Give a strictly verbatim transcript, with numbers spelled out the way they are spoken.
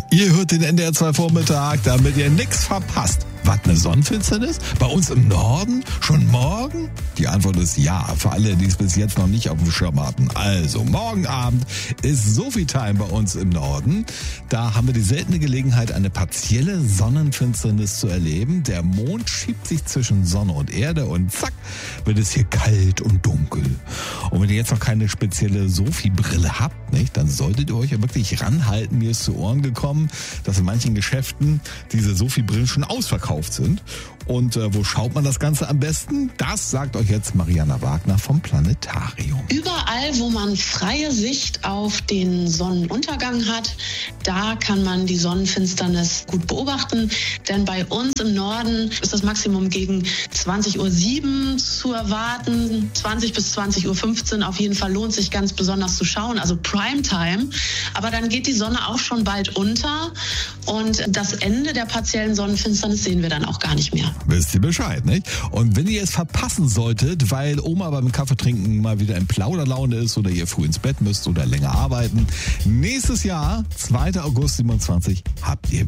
Ihr hört den N D R zwei Vormittag, damit ihr nichts verpasst. Was, eine Sonnenfinsternis? Bei uns im Norden? Schon morgen? Die Antwort ist ja, für alle, die es bis jetzt noch nicht auf dem Schirm hatten. Also, morgen Abend ist Sophie-Time bei uns im Norden. Da haben wir die seltene Gelegenheit, eine partielle Sonnenfinsternis zu erleben. Der Mond schiebt sich zwischen Sonne und Erde und zack, wird es hier kalt und dunkel. Und wenn ihr jetzt noch keine spezielle Sophie-Brille habt, nicht, dann solltet ihr euch ja wirklich ranhalten. Mir ist zu Ohren gekommen, dass in manchen Geschäften diese Sophie-Brillen schon ausverkauft sind. Und äh, wo schaut man das Ganze am besten? Das sagt euch jetzt Mariana Wagner vom Planetarium. Überall, wo man freie Sicht auf den Sonnenuntergang hat, da kann man die Sonnenfinsternis gut beobachten. Denn bei uns im Norden ist das Maximum gegen zwanzig Uhr sieben zu erwarten. zwanzig bis zwanzig Uhr fünfzehn auf jeden Fall lohnt sich ganz besonders zu schauen, also Primetime. Aber dann geht die Sonne auch schon bald unter und das Ende der partiellen Sonnenfinsternis sehen wir dann auch gar nicht mehr. Wisst ihr Bescheid, nicht? Und wenn ihr es verpassen solltet, weil Oma beim Kaffeetrinken mal wieder in Plauderlaune ist oder ihr früh ins Bett müsst oder länger arbeiten, nächstes Jahr, zweiter August siebenundzwanzig, habt ihr